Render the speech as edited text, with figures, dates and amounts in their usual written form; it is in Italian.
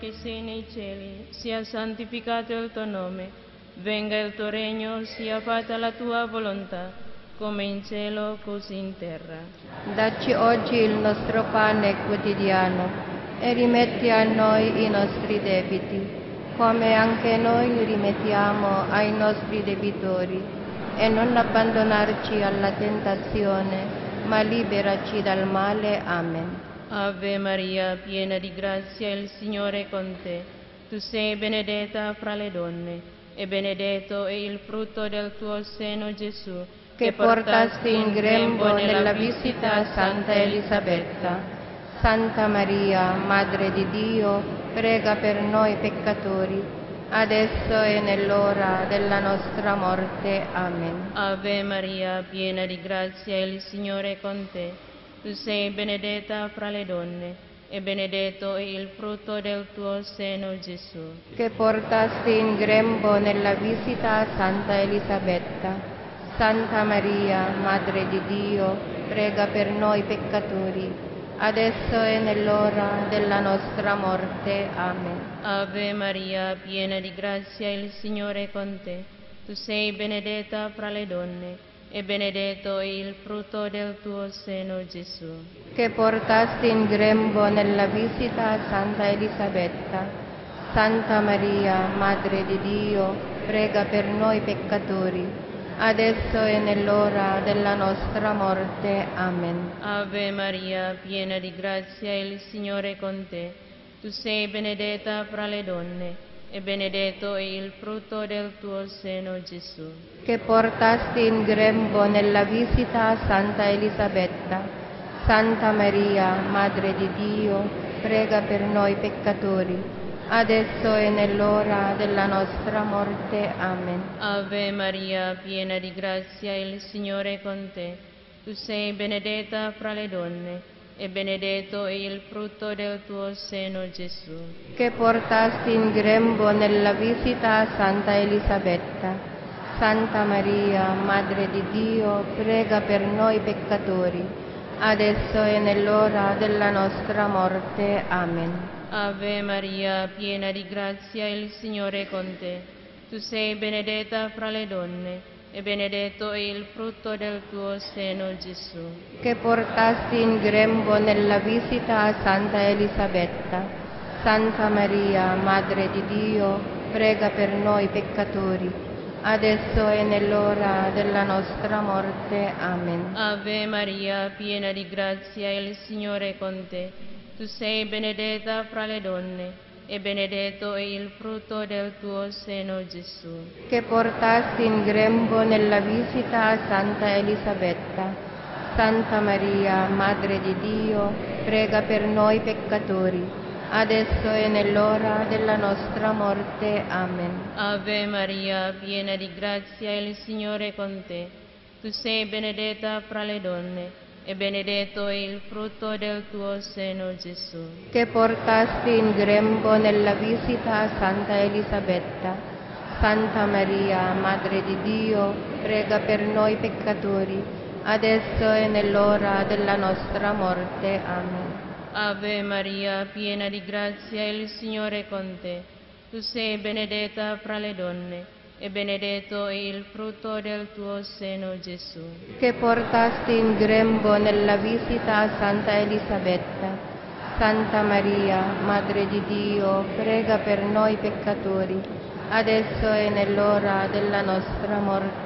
che sei nei cieli, sia santificato il tuo nome, venga il tuo regno, sia fatta la tua volontà, come in cielo così in terra. Dacci oggi il nostro pane quotidiano e rimetti a noi i nostri debiti, come anche noi rimettiamo ai nostri debitori, e non abbandonarci alla tentazione, ma liberaci dal male. Amen. Ave Maria, piena di grazia, il Signore è con te. Tu sei benedetta fra le donne, e benedetto è il frutto del tuo seno, Gesù, che portasti in grembo nella visita a Santa Elisabetta. Santa Maria, Madre di Dio, prega per noi peccatori, adesso e nell'ora della nostra morte. Amen. Ave Maria, piena di grazia, il Signore è con te. Tu sei benedetta fra le donne, e benedetto è il frutto del tuo seno, Gesù. Che portasti in grembo nella visita a Santa Elisabetta. Santa Maria, Madre di Dio, prega per noi peccatori, adesso e nell'ora della nostra morte. Amen. Ave Maria, piena di grazia, il Signore è con te. Tu sei benedetta fra le donne, e benedetto è il frutto del tuo seno, Gesù. Che portasti in grembo nella visita a Santa Elisabetta. Santa Maria, Madre di Dio, prega per noi peccatori, adesso e nell'ora della nostra morte. Amen. Ave Maria, piena di grazia, il Signore è con te. Tu sei benedetta fra le donne, e benedetto è il frutto del tuo seno, Gesù. Che portasti in grembo nella visita a Santa Elisabetta. Santa Maria, Madre di Dio, prega per noi peccatori, adesso e nell'ora della nostra morte. Amen. Ave Maria, piena di grazia, il Signore è con te. Tu sei benedetta fra le donne, e benedetto è il frutto del tuo seno, Gesù. Che portasti in grembo nella visita a Santa Elisabetta. Santa Maria, Madre di Dio, prega per noi peccatori, adesso e nell'ora della nostra morte. Amen. Ave Maria, piena di grazia, il Signore è con te. Tu sei benedetta fra le donne, e benedetto è il frutto del tuo seno, Gesù. Che portasti in grembo nella visita a Santa Elisabetta. Santa Maria, Madre di Dio, prega per noi peccatori, adesso e nell'ora della nostra morte. Amen. Ave Maria, piena di grazia, il Signore è con te. Tu sei benedetta fra le donne, e benedetto è il frutto del tuo seno, Gesù. Che portasti in grembo nella visita a Santa Elisabetta. Santa Maria, Madre di Dio, prega per noi peccatori, adesso e nell'ora della nostra morte. Amen. Ave Maria, piena di grazia, il Signore è con te. Tu sei benedetta fra le donne, e benedetto è il frutto del tuo seno, Gesù. Che portasti in grembo nella visita a Santa Elisabetta. Santa Maria, Madre di Dio, prega per noi peccatori, adesso e nell'ora della nostra morte. Amen. Ave Maria, piena di grazia, il Signore è con te. Tu sei benedetta fra le donne, e benedetto è il frutto del tuo seno, Gesù. Che portasti in grembo nella visita a Santa Elisabetta. Santa Maria, Madre di Dio, prega per noi peccatori, adesso e nell'ora della nostra morte.